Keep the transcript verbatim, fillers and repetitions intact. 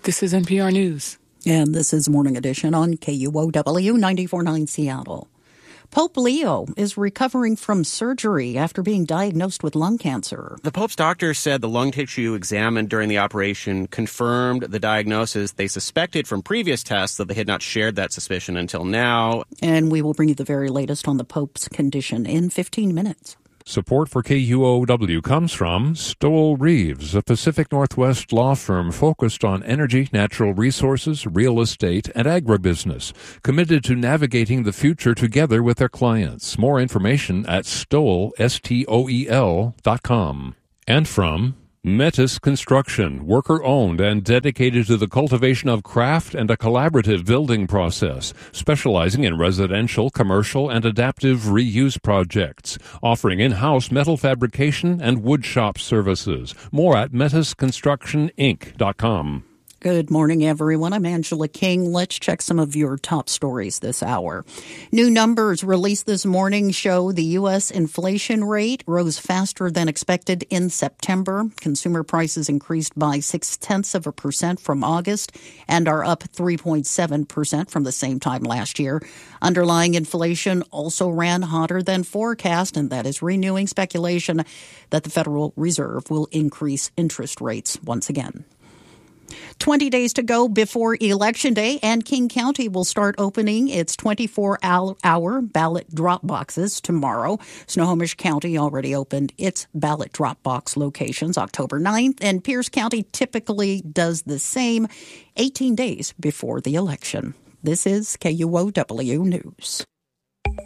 This is N P R News. And this is Morning Edition on K U O W ninety-four point nine Seattle. Pope Leo is recovering from surgery after being diagnosed with lung cancer. The Pope's doctor said the lung tissue examined during the operation confirmed the diagnosis they suspected from previous tests, though they had not shared that suspicion until now. And we will bring you the very latest on the Pope's condition in fifteen minutes. Support for K U O W comes from Stowell Reeves, a Pacific Northwest law firm focused on energy, natural resources, real estate, and agribusiness, committed to navigating the future together with their clients. More information at stowell, S T O E L, dot com. And from Metis Construction, worker-owned and dedicated to the cultivation of craft and a collaborative building process, specializing in residential, commercial, and adaptive reuse projects, offering in-house metal fabrication and wood shop services. More at metis construction inc dot com. Good morning, everyone. I'm Angela King. Let's check some of your top stories this hour. New numbers released this morning show the U S inflation rate rose faster than expected in September. Consumer prices increased by six-tenths of a percent from August and are up three point seven percent from the same time last year. Underlying inflation also ran hotter than forecast, and that is renewing speculation that the Federal Reserve will increase interest rates once again. twenty days to go before Election Day, and King County will start opening its twenty-four hour ballot drop boxes tomorrow. Snohomish County already opened its ballot drop box locations October ninth, and Pierce County typically does the same eighteen days before the election. This is K U O W News.